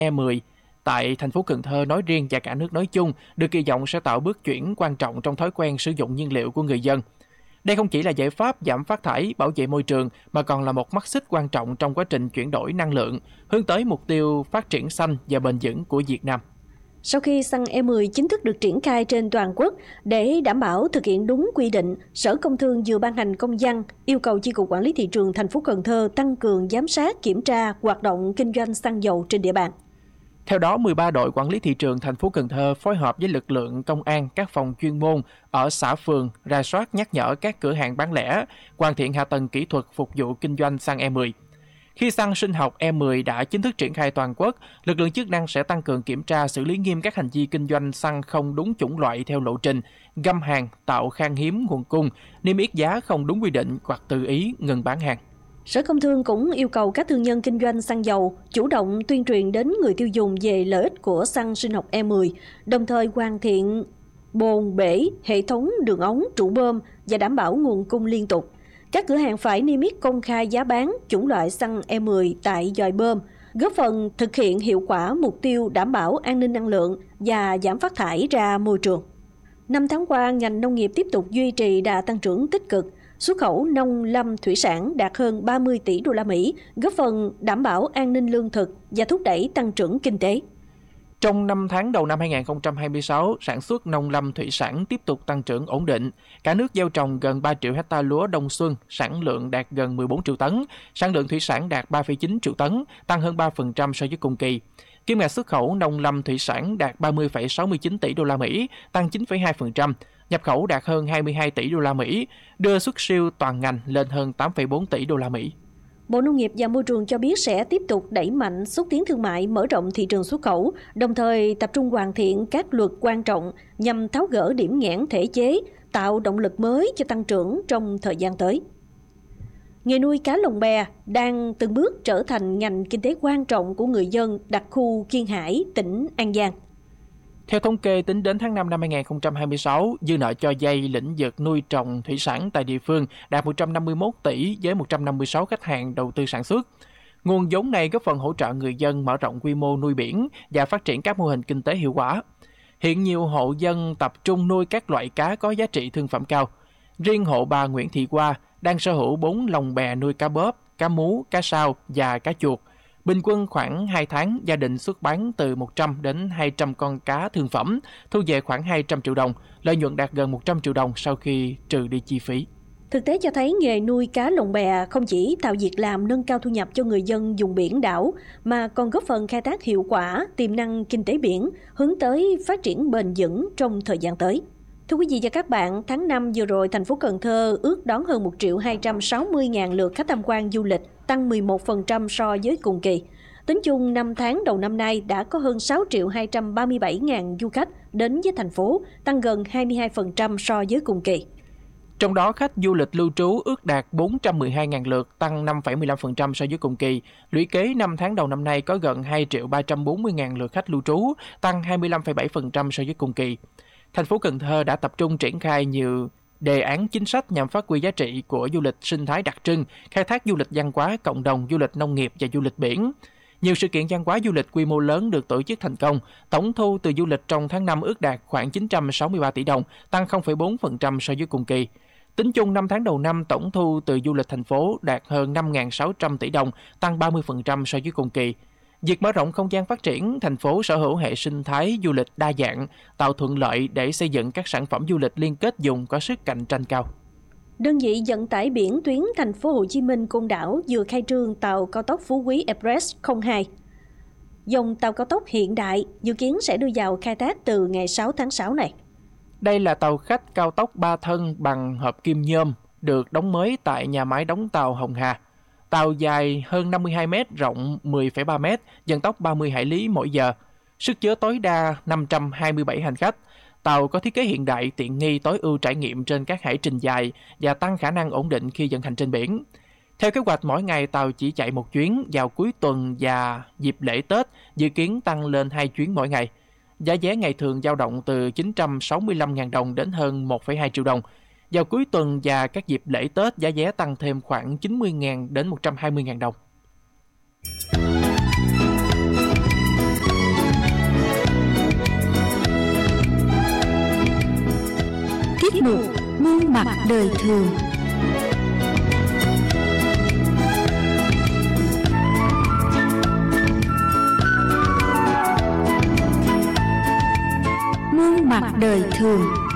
E10 tại thành phố Cần Thơ nói riêng và cả nước nói chung được kỳ vọng sẽ tạo bước chuyển quan trọng trong thói quen sử dụng nhiên liệu của người dân. Đây không chỉ là giải pháp giảm phát thải, bảo vệ môi trường mà còn là một mắt xích quan trọng trong quá trình chuyển đổi năng lượng, hướng tới mục tiêu phát triển xanh và bền vững của Việt Nam. Sau khi xăng E10 chính thức được triển khai trên toàn quốc, để đảm bảo thực hiện đúng quy định, Sở Công Thương vừa ban hành công văn yêu cầu Chi cục Quản lý thị trường thành phố Cần Thơ tăng cường giám sát, kiểm tra hoạt động kinh doanh xăng dầu trên địa bàn. Theo đó, 13 đội quản lý thị trường thành phố Cần Thơ phối hợp với lực lượng công an, các phòng chuyên môn ở xã phường rà soát nhắc nhở các cửa hàng bán lẻ, hoàn thiện hạ tầng kỹ thuật phục vụ kinh doanh xăng E10. Khi xăng sinh học E10 đã chính thức triển khai toàn quốc, lực lượng chức năng sẽ tăng cường kiểm tra xử lý nghiêm các hành vi kinh doanh xăng không đúng chủng loại theo lộ trình, găm hàng, tạo khan hiếm nguồn cung, niêm yết giá không đúng quy định hoặc tự ý ngừng bán hàng. Sở Công Thương cũng yêu cầu các thương nhân kinh doanh xăng dầu chủ động tuyên truyền đến người tiêu dùng về lợi ích của xăng sinh học E10, đồng thời hoàn thiện bồn bể, hệ thống đường ống, trụ bơm và đảm bảo nguồn cung liên tục. Các cửa hàng phải niêm yết công khai giá bán chủng loại xăng E10 tại giòi bơm, góp phần thực hiện hiệu quả mục tiêu đảm bảo an ninh năng lượng và giảm phát thải ra môi trường. 5 tháng qua, ngành nông nghiệp tiếp tục duy trì đà tăng trưởng tích cực. Xuất khẩu nông lâm thủy sản đạt hơn 30 tỷ đô la Mỹ, góp phần đảm bảo an ninh lương thực và thúc đẩy tăng trưởng kinh tế. Trong 5 tháng đầu năm 2026, sản xuất nông lâm thủy sản tiếp tục tăng trưởng ổn định. Cả nước gieo trồng gần 3 triệu hectare lúa đông xuân, sản lượng đạt gần 14 triệu tấn, sản lượng thủy sản đạt 3,9 triệu tấn, tăng hơn 3% so với cùng kỳ. Kim ngạch xuất khẩu nông lâm thủy sản đạt 30,69 tỷ đô la Mỹ, tăng 9,2%. Nhập khẩu đạt hơn 22 tỷ đô la Mỹ, đưa xuất siêu toàn ngành lên hơn 8,4 tỷ đô la Mỹ. Bộ Nông nghiệp và Môi trường cho biết sẽ tiếp tục đẩy mạnh xúc tiến thương mại, mở rộng thị trường xuất khẩu, đồng thời tập trung hoàn thiện các luật quan trọng nhằm tháo gỡ điểm nghẽn thể chế, tạo động lực mới cho tăng trưởng trong thời gian tới. Nghề nuôi cá lồng bè đang từng bước trở thành ngành kinh tế quan trọng của người dân đặc khu Kiên Hải, tỉnh An Giang. Theo thống kê, tính đến tháng 5 năm 2026, dư nợ cho vay lĩnh vực nuôi trồng thủy sản tại địa phương đạt 151 tỷ với 156 khách hàng đầu tư sản xuất. Nguồn vốn này góp phần hỗ trợ người dân mở rộng quy mô nuôi biển và phát triển các mô hình kinh tế hiệu quả. Hiện nhiều hộ dân tập trung nuôi các loại cá có giá trị thương phẩm cao. Riêng hộ bà Nguyễn Thị Hoa đang sở hữu 4 lồng bè nuôi cá bóp, cá mú, cá sao và cá chuột. Bình quân khoảng 2 tháng, gia đình xuất bán từ 100 đến 200 con cá thương phẩm, thu về khoảng 200 triệu đồng, lợi nhuận đạt gần 100 triệu đồng sau khi trừ đi chi phí. Thực tế cho thấy nghề nuôi cá lồng bè không chỉ tạo việc làm nâng cao thu nhập cho người dân vùng biển đảo, mà còn góp phần khai thác hiệu quả tiềm năng kinh tế biển, hướng tới phát triển bền vững trong thời gian tới. Thưa quý vị và các bạn, tháng 5 vừa rồi, thành phố Cần Thơ ước đón hơn 1.260.000 lượt khách tham quan du lịch, tăng 11% so với cùng kỳ. Tính chung 5 tháng đầu năm nay đã có hơn 6.237.000 du khách đến với thành phố, tăng gần 22% so với cùng kỳ. Trong đó, khách du lịch lưu trú ước đạt 412.000 lượt, tăng 5,15% so với cùng kỳ. Lũy kế 5 tháng đầu năm nay có gần 2.340.000 lượt khách lưu trú, tăng 25,7% so với cùng kỳ. Thành phố Cần Thơ đã tập trung triển khai nhiều đề án chính sách nhằm phát huy giá trị của du lịch sinh thái đặc trưng, khai thác du lịch văn hóa cộng đồng, du lịch nông nghiệp và du lịch biển. Nhiều sự kiện văn hóa du lịch quy mô lớn được tổ chức thành công. Tổng thu từ du lịch trong tháng 5 ước đạt khoảng 963 tỷ đồng, tăng 0,4% so với cùng kỳ. Tính chung 5 tháng đầu năm, tổng thu từ du lịch thành phố đạt hơn 5.600 tỷ đồng, tăng 30% so với cùng kỳ. Việc mở rộng không gian phát triển, thành phố sở hữu hệ sinh thái du lịch đa dạng, tạo thuận lợi để xây dựng các sản phẩm du lịch liên kết vùng có sức cạnh tranh cao. Đơn vị vận tải biển tuyến thành phố Hồ Chí Minh Côn Đảo vừa khai trương tàu cao tốc Phú Quý Express 02. Dòng tàu cao tốc hiện đại dự kiến sẽ đưa vào khai thác từ ngày 6 tháng 6 này. Đây là tàu khách cao tốc 3 thân bằng hợp kim nhôm, được đóng mới tại nhà máy đóng tàu Hồng Hà. Tàu dài hơn 52 m, rộng 10,3 m, vận tốc 30 hải lý mỗi giờ. Sức chứa tối đa 527 hành khách. Tàu có thiết kế hiện đại, tiện nghi, tối ưu trải nghiệm trên các hải trình dài và tăng khả năng ổn định khi vận hành trên biển. Theo kế hoạch, mỗi ngày tàu chỉ chạy một chuyến vào cuối tuần và dịp lễ Tết, dự kiến tăng lên 2 chuyến mỗi ngày. Giá vé ngày thường dao động từ 965.000 đồng đến hơn 1,2 triệu đồng. Vào cuối tuần và các dịp lễ Tết, giá vé tăng thêm khoảng 90.000 đến 120.000 đồng. Tiết mục Muôn mặt đời thường. Muôn mặt đời thường.